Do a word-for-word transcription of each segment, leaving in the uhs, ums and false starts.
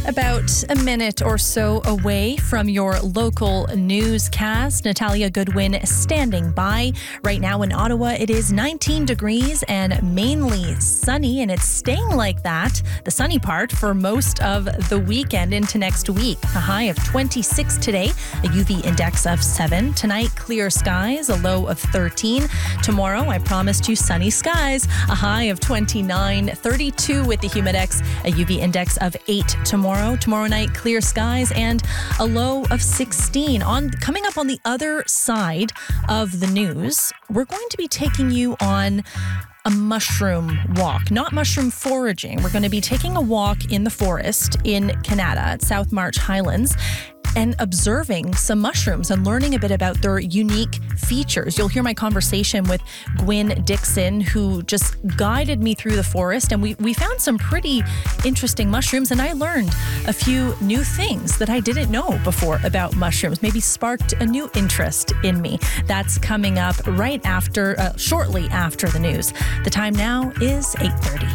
About a minute or so away from your local newscast. Natalia Goodwin standing by. Right now in Ottawa, it is nineteen degrees and mainly sunny, and it's staying like that, the sunny part, for most of the weekend into next week. A high of twenty-six today, a U V index of seven. Tonight, clear skies, a low of thirteen. Tomorrow, I promised you sunny skies, a high of twenty-nine. thirty-two with the Humidex, a U V index of eight tomorrow. Tomorrow night, clear skies and a low of sixteen. On coming up on the other side of the news, we're going to be taking you on a mushroom walk, not mushroom foraging. We're going to be taking a walk in the forest in Canada at South March Highlands and observing some mushrooms and learning a bit about their unique features. You'll hear my conversation with Gwyn Dixon, who just guided me through the forest, and we, we found some pretty interesting mushrooms, and I learned a few new things that I didn't know before about mushrooms, maybe sparked a new interest in me. That's coming up right after, uh, shortly after the news. The time now is eight thirty.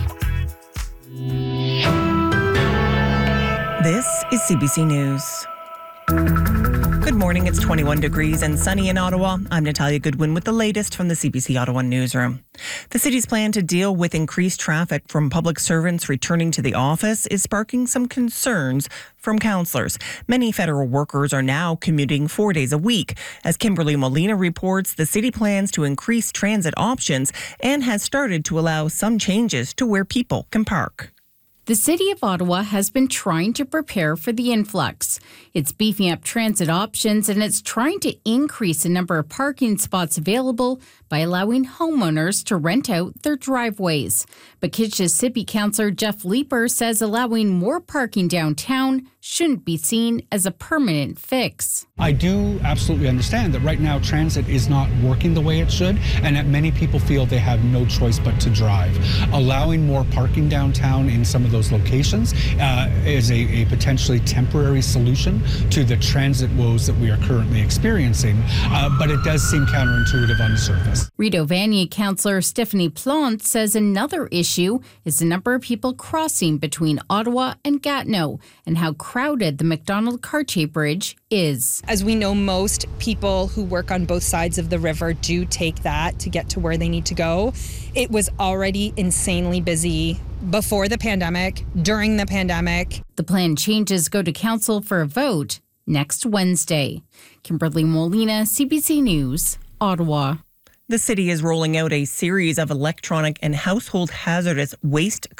This is C B C News. Good morning. It's twenty-one degrees and sunny in Ottawa. I'm Natalia Goodwin with the latest from the C B C Ottawa newsroom. The city's plan to deal with increased traffic from public servants returning to the office is sparking some concerns from councillors. Many federal workers are now commuting four days a week. As Kimberly Molina reports, the city plans to increase transit options and has started to allow some changes to where people can park. The City of Ottawa has been trying to prepare for the influx. It's beefing up transit options, and it's trying to increase the number of parking spots available by allowing homeowners to rent out their driveways. But Kitchener City Councillor Jeff Leeper says allowing more parking downtown shouldn't be seen as a permanent fix. I do absolutely understand that right now transit is not working the way it should, and that many people feel they have no choice but to drive. Allowing more parking downtown in some of those locations uh, is a, a potentially temporary solution to the transit woes that we are currently experiencing, uh, but it does seem counterintuitive on the surface. Rideau Vanier Councillor Stephanie Plante says another issue is the number of people crossing between Ottawa and Gatineau and how crowded the Macdonald-Cartier Bridge is. As we know, most people who work on both sides of the river do take that to get to where they need to go. It was already insanely busy before the pandemic, during the pandemic. The plan changes go to council for a vote next Wednesday. Kimberly Molina, C B C News, Ottawa. The city is rolling out a series of electronic and household hazardous waste